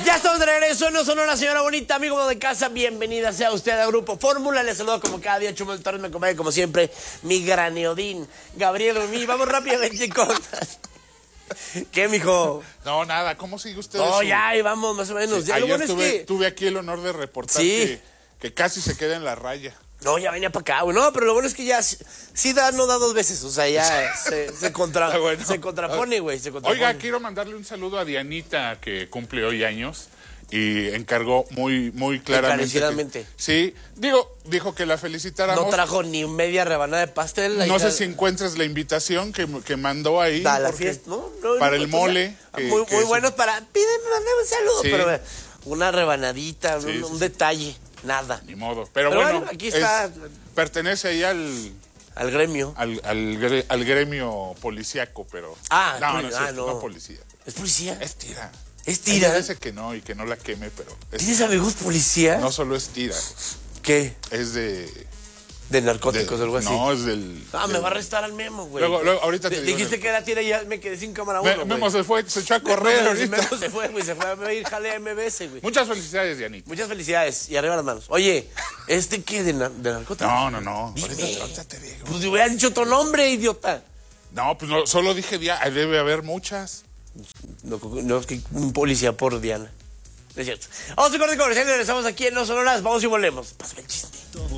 Ya estamos de regreso, no Sonora, señora bonita, amigo de casa, bienvenida sea usted al Grupo Fórmula. Les saludo como cada día, Chumel Torres, me acompaña como siempre mi graneodín, Gabriel Rumí. Vamos rápidamente con... ¿Qué, mijo? No, nada, ¿cómo sigue usted? No, ya, ahí vamos, más o menos. Sí, Ya, lo ayer bueno es que... tuve aquí el honor de reportar Sí. que casi se queda en la raya. No, ya venía para acá, güey. No, pero lo bueno es que ya sí da, no da dos veces. O sea, ya se contrapone, güey. Oiga, quiero mandarle un saludo a Dianita, que cumple hoy años. Y encargó muy claramente. Encarecidamente. Sí, dijo que la felicitáramos. No trajo ni media rebanada de pastel. No sé si encuentras la invitación que mandó ahí. Da la fiesta, ¿no? Para el mole. Muy buenos para... Pídenme, mandame un saludo. Sí. Pero una rebanadita, Sí, un sí. detalle, nada. Ni modo. Pero bueno, aquí está... pertenece ahí Al gremio. al gremio policíaco, pero... No policía. ¿Es policía? Es tira. ¿Es tira? Ella dice que no y que no la queme, pero... ¿Tienes amigos policías? No solo es tira. ¿Qué? Es de narcóticos o algo así. No, es del... Me va a arrestar al Memo, güey. Luego, ahorita te digo. Dijiste que era tira y ya me quedé sin cámara uno, Memo se echó a correr ahorita. Memo se fue, güey. Se fue a ir jale a MBS, güey. Muchas felicidades, Dianita. Muchas felicidades. Y arriba las manos. Oye, ¿qué? ¿De narcóticos? No. Dime. Ahorita te digo. Pues te hubieras dicho otro nombre, idiota. No, pues no, solo dije debe haber muchas. No, es que un policía por Diana. No es cierto. Vamos a corte comercial y regresamos aquí en No Sonoras. Vamos y volvemos. Pásame el chiste.